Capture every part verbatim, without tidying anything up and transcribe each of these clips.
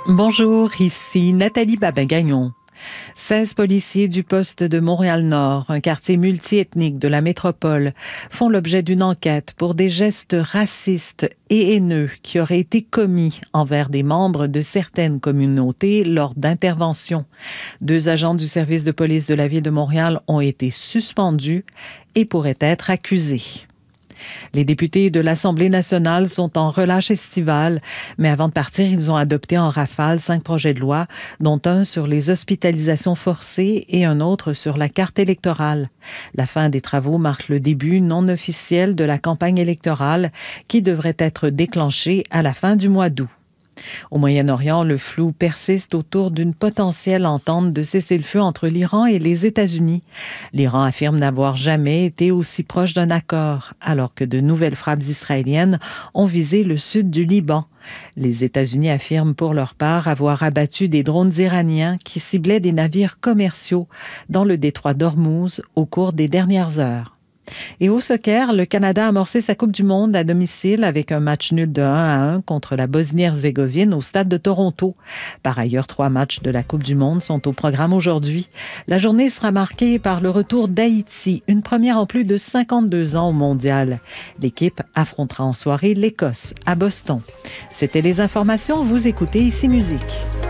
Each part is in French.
Bonjour, ici Nathalie Babin-Gagnon. seize policiers du poste de Montréal-Nord, un quartier multiethnique de la métropole, font l'objet d'une enquête pour des gestes racistes et haineux qui auraient été commis envers des membres de certaines communautés lors d'interventions. Deux agents du service de police de la ville de Montréal ont été suspendus et pourraient être accusés. Les députés de l'Assemblée nationale sont en relâche estivale, mais avant de partir, ils ont adopté en rafale cinq projets de loi, dont un sur les hospitalisations forcées et un autre sur la carte électorale. La fin des travaux marque le début non officiel de la campagne électorale qui devrait être déclenchée à la fin du mois d'août. Au Moyen-Orient, le flou persiste autour d'une potentielle entente de cessez-le-feu entre l'Iran et les États-Unis. L'Iran affirme n'avoir jamais été aussi proche d'un accord, alors que de nouvelles frappes israéliennes ont visé le sud du Liban. Les États-Unis affirment pour leur part avoir abattu des drones iraniens qui ciblaient des navires commerciaux dans le détroit d'Ormuz au cours des dernières heures. Et au soccer, le Canada a amorcé sa Coupe du monde à domicile avec un match nul de un à un contre la Bosnie-Herzégovine au stade de Toronto. Par ailleurs, trois matchs de la Coupe du monde sont au programme aujourd'hui. La journée sera marquée par le retour d'Haïti, une première en plus de cinquante-deux ans au mondial. L'équipe affrontera en soirée l'Écosse à Boston. C'était les informations, vous écoutez Ici Musique.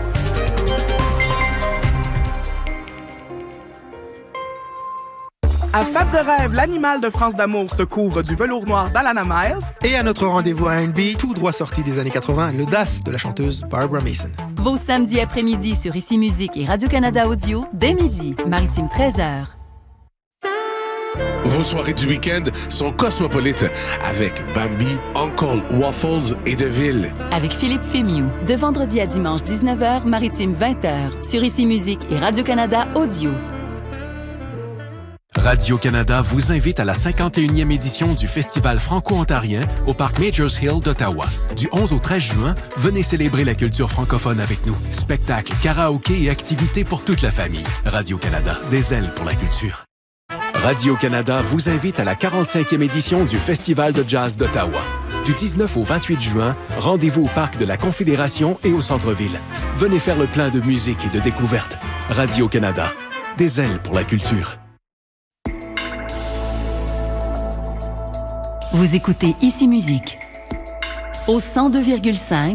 À Fab de rêve, l'animal de France d'amour se couvre du velours noir d'Alana Miles. Et à notre rendez-vous R and B, tout droit sorti des années quatre-vingt, l'audace de la chanteuse Barbara Mason. Vos samedis après-midi sur Ici Musique et Radio-Canada Audio, dès midi, Maritime treize heures. Vos soirées du week-end sont cosmopolites avec Bambi, Uncle, Waffles et Deville. Avec Philippe Fémiou, de vendredi à dimanche dix-neuf heures, Maritime vingt heures, sur Ici Musique et Radio-Canada Audio. Radio-Canada vous invite à la cinquante et unième édition du Festival franco-ontarien au Parc Majors Hill d'Ottawa. Du onze au treize juin, venez célébrer la culture francophone avec nous. Spectacles, karaoké et activités pour toute la famille. Radio-Canada, des ailes pour la culture. Radio-Canada vous invite à la quarante-cinquième édition du Festival de jazz d'Ottawa. Du dix-neuf au vingt-huit juin, rendez-vous au Parc de la Confédération et au centre-ville. Venez faire le plein de musique et de découvertes. Radio-Canada, des ailes pour la culture. Vous écoutez Ici Musique au cent deux virgule cinq